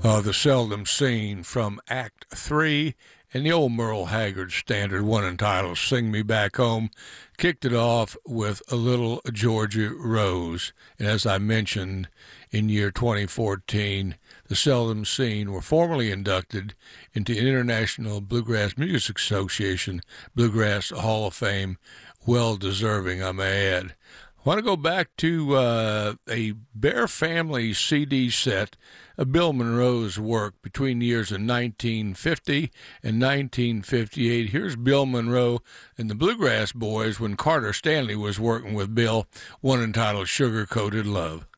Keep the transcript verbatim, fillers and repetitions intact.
Uh, the Seldom Seen from Act Three, and the old Merle Haggard standard, one entitled Sing Me Back Home, kicked it off with a little Georgia Rose. And as I mentioned, in year twenty fourteen, the Seldom Seen were formally inducted into the International Bluegrass Music Association Bluegrass Hall of Fame. Well deserving, I may add. I want to go back to uh, a Bear Family C D set of Bill Monroe's work between the years of nineteen fifty and nineteen fifty-eight. Here's Bill Monroe and the Bluegrass Boys when Carter Stanley was working with Bill, one entitled Sugar Coated Love.